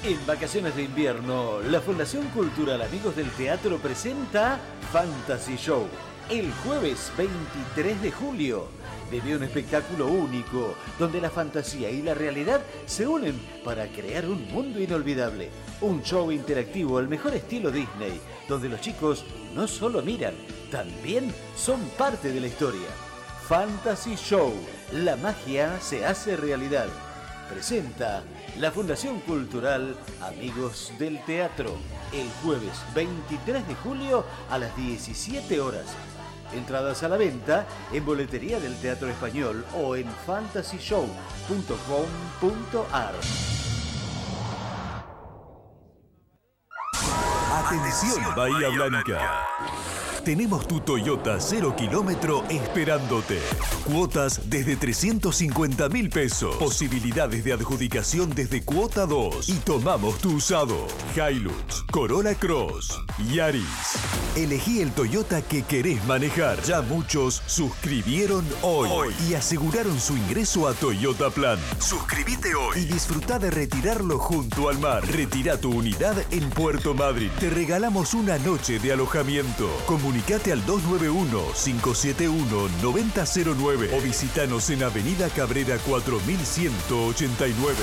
En vacaciones de invierno, la Fundación Cultural Amigos del Teatro presenta Fantasy Show. El jueves 23 de julio vive un espectáculo único donde la fantasía y la realidad se unen para crear un mundo inolvidable. Un show interactivo al mejor estilo Disney, donde los chicos no solo miran, también son parte de la historia. Fantasy Show, la magia se hace realidad. Presenta la Fundación Cultural Amigos del Teatro, el jueves 23 de julio a las 17 horas. Entradas a la venta en boletería del Teatro Español o en fantasyshow.com.ar. Atención Bahía Blanca. Tenemos tu Toyota 0 kilómetro esperándote. Cuotas desde 350.000 pesos. Posibilidades de adjudicación desde cuota 2. Y tomamos tu usado. Hilux, Corolla Cross, Yaris. Elegí el Toyota que querés manejar. Ya muchos suscribieron hoy y aseguraron su ingreso a Toyota Plan. Suscríbete hoy y disfruta de retirarlo junto al mar. Retira tu unidad en Puerto Madryn. Te regalamos una noche de alojamiento. Comunicate al 291-571-9009 o visítanos en Avenida Cabrera 4189.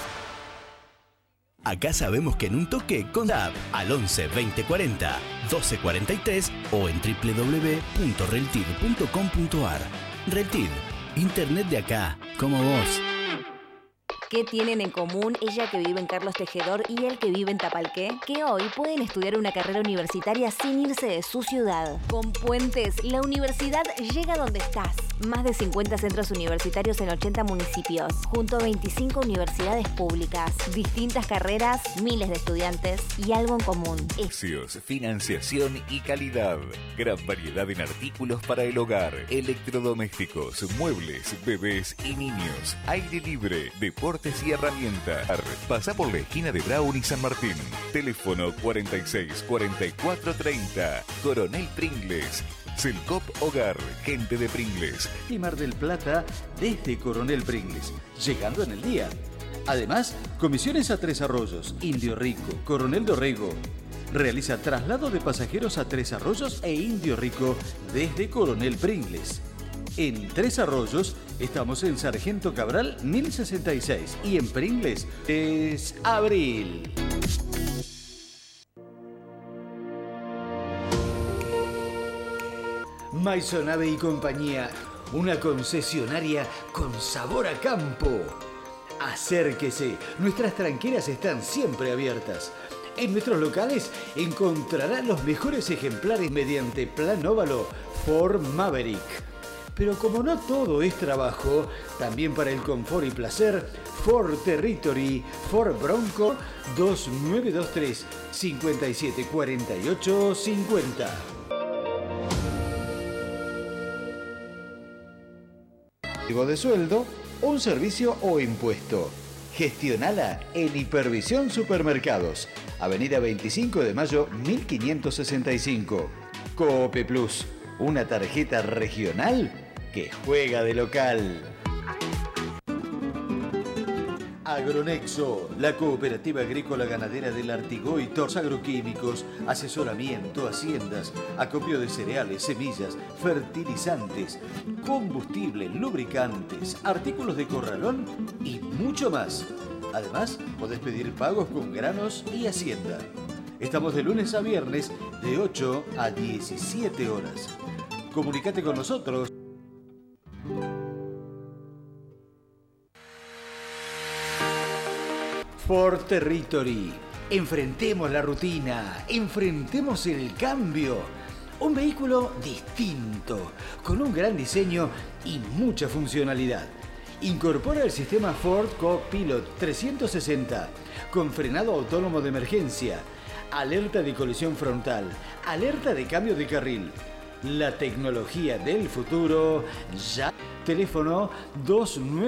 Acá sabemos que en un toque con DAB al 11 20 40 12 43 o en www.reltid.com.ar. Reltid, internet de acá, como vos. ¿Qué tienen en común ella que vive en Carlos Tejedor y él que vive en Tapalqué? Que hoy pueden estudiar una carrera universitaria sin irse de su ciudad. Con Puentes, la universidad llega donde estás. Más de 50 centros universitarios en 80 municipios, junto a 25 universidades públicas. Distintas carreras, miles de estudiantes y algo en común. Precios, financiación y calidad. Gran variedad en artículos para el hogar, electrodomésticos, muebles, bebés y niños. Aire libre, deportes y herramientas. Pasa por la esquina de Brown y San Martín. Teléfono 46 44 30. Coronel Pringles. Celcop Hogar, gente de Pringles. Y Mar del Plata desde Coronel Pringles, llegando en el día. Además, comisiones a Tres Arroyos, Indio Rico, Coronel Dorrego. Realiza traslado de pasajeros a Tres Arroyos e Indio Rico desde Coronel Pringles. En Tres Arroyos estamos en Sargento Cabral 1066 y en Pringles es Abril. Maisonave y compañía, una concesionaria con sabor a campo. Acérquese, nuestras tranqueras están siempre abiertas. En nuestros locales encontrará los mejores ejemplares mediante plan óvalo Ford Maverick. Pero como no todo es trabajo, también para el confort y placer, Ford Territory, Ford Bronco 2923 5748 50. De sueldo, un servicio o impuesto. Gestionala en Hipervisión Supermercados, Avenida 25 de Mayo 1565. Coop Plus, una tarjeta regional que juega de local. Agronexo, la cooperativa agrícola ganadera del Artigoy, Tors Agroquímicos, asesoramiento, haciendas, acopio de cereales, semillas, fertilizantes, combustible, lubricantes, artículos de corralón y mucho más. Además, podés pedir pagos con granos y hacienda. Estamos de lunes a viernes de 8 a 17 horas. Comunicate con nosotros. Ford Territory. Enfrentemos la rutina, enfrentemos el cambio. Un vehículo distinto, con un gran diseño y mucha funcionalidad. Incorpora el sistema Ford Co-Pilot 360, con frenado autónomo de emergencia, alerta de colisión frontal, alerta de cambio de carril. La tecnología del futuro ya. Teléfono 29